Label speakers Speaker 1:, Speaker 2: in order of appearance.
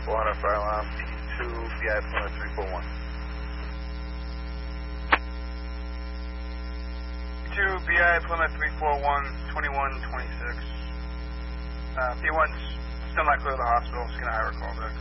Speaker 1: 400 fire alarm, P2, BI Plymouth 341.
Speaker 2: P2, BI Plymouth 341, 2126. P1's still not clear of the hospital, just going to hire a call back.